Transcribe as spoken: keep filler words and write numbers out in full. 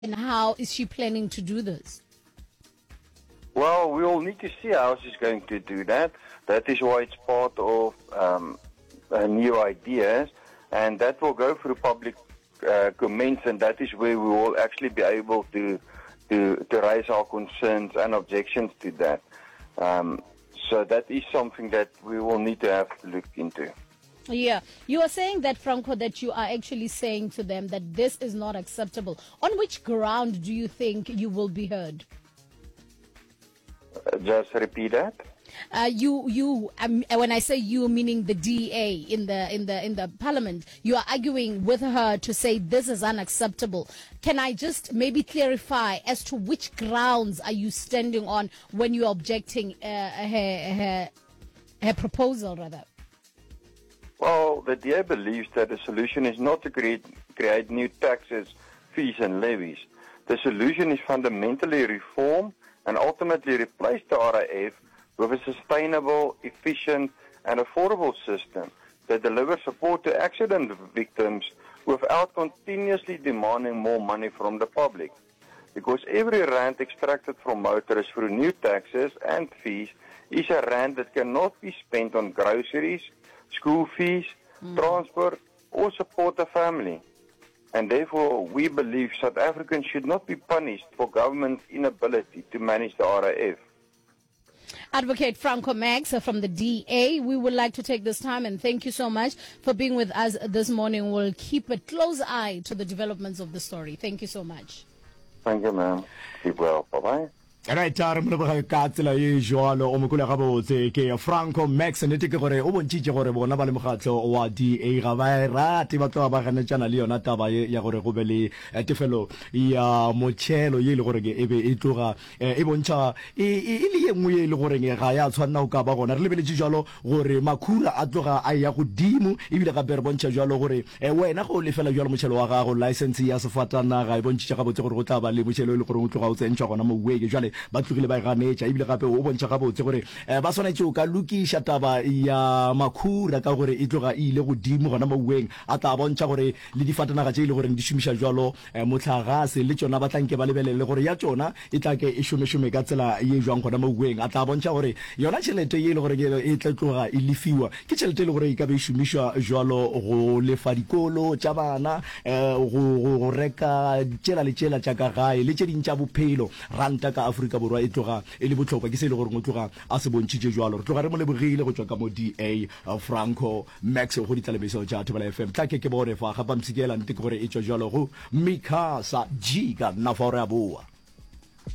And how is she planning to do this? Well, we all need to see how she's going to do that. That is why it's part of um, uh, new ideas, and that will go through public uh, comments, and that is where we will actually be able to to, to raise our concerns and objections to that. Um, so that is something that we will need to have to look into. Yeah, you are saying that, Franco, that you are actually saying to them that this is not acceptable. On which ground do you think you will be heard? Uh, just repeat that. Uh, you, you. Um, when I say you, meaning the D A in the in the in the Parliament, you are arguing with her to say this is unacceptable. Can I just maybe clarify as to which grounds are you standing on when you are objecting uh, her, her her proposal, rather? Well, the D A believes that the solution is not to create create new taxes, fees, and levies. The solution is fundamentally reform and ultimately replace the R A F with a sustainable, efficient, and affordable system that delivers support to accident victims without continuously demanding more money from the public. Because every rand extracted from motorists through new taxes and fees is a rand that cannot be spent on groceries, school fees, mm. transport, or support a family. And therefore, we believe South Africans should not be punished for government's inability to manage the R A F. Advocate Franco Max from the D A, we would like to take this time and thank you so much for being with us this morning. We'll keep a close eye to the developments of the story. Thank you so much. Thank you, ma'am. Keep well. Bye-bye. Right, tara mo ba ka tsela ye jwalo o mokula ga botse ke Franco Max ne tike gore o bontšitše gore bona ba le mogatlo wa D A ga ba rate ba tloa ba gane tsana le yona taba ya gore go be le tefelo ya motšhelo ye le gore ke ebe e tloga e bontšha e le ye nngwe le gore ga ya tshwanna o ka ba gona re lebeletse jalo gore makhura a tloga a ya godimo e bile ga bere bontšha jalo gore wena go lefela jalo motšhelo wa gago license ya sefatana ga e bontšitše ga botse gore go tla ba le motšhelo le gore o tloga o tsentšha gona mo weke jale ba tlogile ba ganetša ebile gape o bontšha ga botse gore ba swanetse o ka lokiša taba ya makhura ka gore e tloga e ile godimo gona mo ueng a tla bontšha gore le difatanaga tše e le gore di šomiša jalo motlhagase le tšona ba tlanke ba lebelele gore ya tšona e tla ke e šomešome ka tsela ye jwang gona mo ueng a tla bontšha gore yona tšhelete ye e le gore e tla tloga e lefiwa ke tšhelete e le gore e ka be e šomišwa jalo go lefa dikolo tša bana go reka tšela le tšela tša ka gae le tše dintša bophelo ranta ka Afrika Borwa e tloga e le botlhokwa ke se le gore go tloga a se bontšhitše jwalo re tloga re mo lebogile go tswa ka mo D A Franco Max go ditlalebiso tša Thobela F M tla ke ke bore fa ga pamtsikela ntse ke gore e tswa jwalo go Mikasa Jika na fa re a boa.